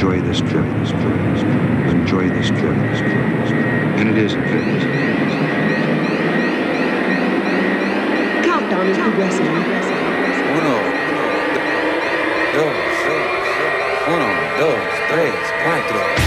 enjoy this trip, enjoy this trip, and it is a trip. Countdown is progressing. Uno, dos, tres, cuatro.